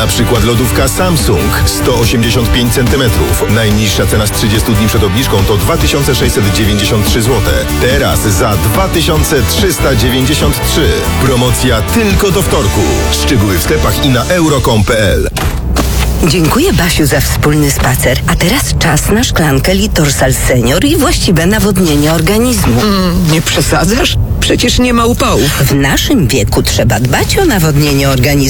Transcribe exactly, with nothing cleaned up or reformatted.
Na przykład lodówka Samsung sto osiemdziesiąt pięć centymetrów. Najniższa cena z trzydziestu dni przed obniżką to dwa tysiące sześćset dziewięćdziesiąt trzy złote. Teraz za dwa tysiące trzysta dziewięćdziesiąt trzy. Promocja tylko do wtorku. Szczegóły w sklepach i na euro kropka com kropka p l. Dziękuję, Basiu, za wspólny spacer. A teraz czas na szklankę Litorsal Senior i właściwe nawodnienie organizmu. Mm, nie przesadzasz? Przecież nie ma upałów. W naszym wieku trzeba dbać o nawodnienie organizmu.